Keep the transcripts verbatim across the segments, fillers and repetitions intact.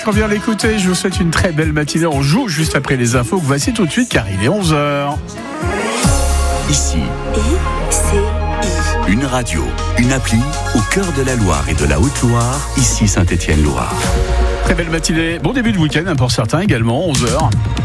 Quand bien l'écouter, je vous souhaite une très belle matinée. On joue juste après les infos que voici tout de suite car il est onze heures. Ici, I C I. une radio, une appli au cœur de la Loire et de la Haute-Loire, ici Saint-Étienne-Loire. Très belle matinée, bon début de week-end hein, pour certains également, onze heures.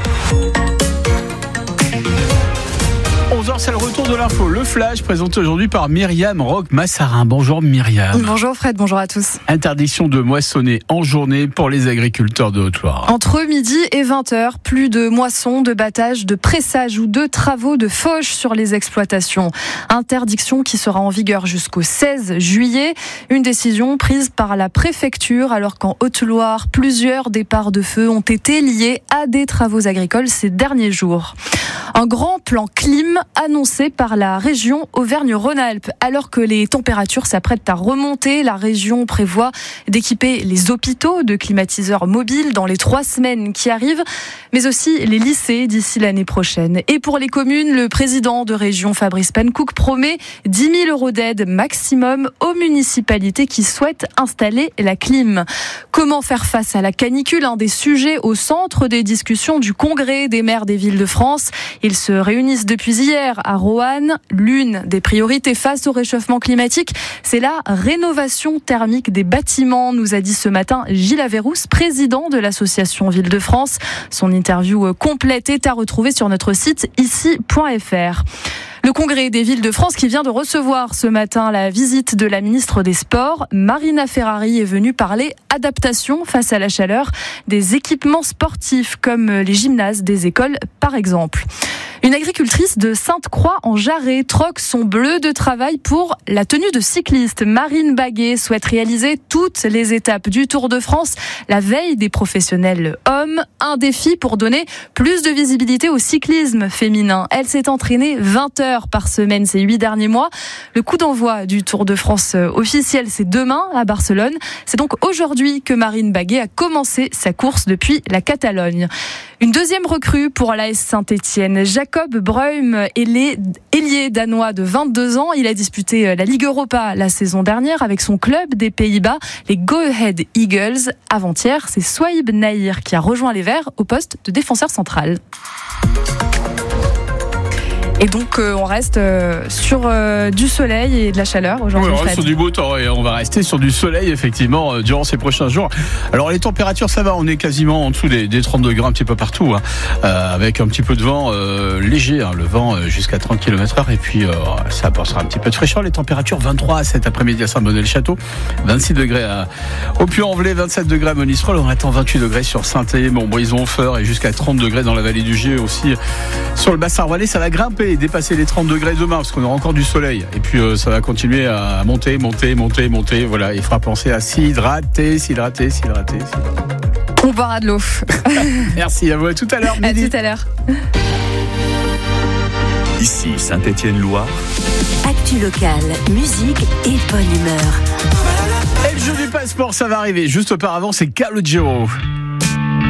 onze heures, c'est le retour de l'info. Le flash présenté aujourd'hui par Myriam Roque-Massarin. Bonjour Myriam. Bonjour Fred, bonjour à tous. Interdiction de moissonner en journée pour les agriculteurs de Haute-Loire. Entre midi et vingt heures, plus de moissons, de battage, de pressage ou de travaux de fauche sur les exploitations. Interdiction qui sera en vigueur jusqu'au seize juillet. Une décision prise par la préfecture alors qu'en Haute-Loire, plusieurs départs de feu ont été liés à des travaux agricoles ces derniers jours. Un grand plan clim annoncé par la région Auvergne-Rhône-Alpes. Alors que les températures s'apprêtent à remonter, la région prévoit d'équiper les hôpitaux de climatiseurs mobiles dans les trois semaines qui arrivent, mais aussi les lycées d'ici l'année prochaine. Et pour les communes, le président de région Fabrice Pencook promet dix mille euros d'aide maximum aux municipalités qui souhaitent installer la clim. Comment faire face à la canicule, un des sujets au centre des discussions du congrès des maires des villes de France. Ils se réunissent depuis hier à Roanne. L'une des priorités face au réchauffement climatique, c'est la rénovation thermique des bâtiments, nous a dit ce matin Gilles Averrousse, président de l'association Ville de France. Son interview complète est à retrouver sur notre site ici point f r. Le congrès des villes de France qui vient de recevoir ce matin la visite de la ministre des Sports. Marina Ferrari est venue parler adaptation face à la chaleur des équipements sportifs comme les gymnases des écoles par exemple. Une agricultrice de Sainte-Croix en Jarret troque son bleu de travail pour la tenue de cycliste. Marine Baguet souhaite réaliser toutes les étapes du Tour de France la veille des professionnels hommes. Un défi pour donner plus de visibilité au cyclisme féminin. Elle s'est entraînée vingt heures par semaine ces huit derniers mois. Le coup d'envoi du Tour de France officiel, c'est demain à Barcelone. C'est donc aujourd'hui que Marine Baguet a commencé sa course depuis la Catalogne. Une deuxième recrue pour l'A S Saint-Étienne. Jacob Breum, ailier danois de vingt-deux ans. Il a disputé la Ligue Europa la saison dernière avec son club des Pays-Bas, les Go Ahead Eagles. Avant-hier, c'est Souaib Nahir qui a rejoint les Verts au poste de défenseur central. Et donc euh, on reste euh, sur euh, du soleil et de la chaleur aujourd'hui. Oui, on reste sur du beau temps et on va rester sur du soleil effectivement euh, durant ces prochains jours. Alors les températures ça va, on est quasiment en dessous des, des trente degrés un petit peu partout hein, euh, avec un petit peu de vent euh, léger, hein, le vent euh, jusqu'à trente kilomètres heure et puis euh, ça apportera un petit peu de fraîcheur. Les températures vingt-trois cet après-midi à Saint-Bonnet-le-Château, vingt-six degrés à, au Puy-en-Velay, vingt-sept degrés à Monistrol, on attend vingt-huit degrés sur Saint-Étienne, Montbrison-Feur et jusqu'à trente degrés dans la vallée du Gier aussi. Sur le bassin rouennais, ça va grimper et dépasser les trente degrés demain parce qu'on aura encore du soleil et puis euh, ça va continuer à monter, monter, monter, monter. Voilà, il faudra penser à s'hydrater, s'hydrater, s'hydrater, s'hydrater. On boira de l'eau. Merci à vous, à tout à l'heure. À tout à l'heure. Ici Saint-Étienne-Loire. Actu locale, musique et bonne humeur. Et le jeu du passeport, ça va arriver. Juste auparavant, c'est Calogero.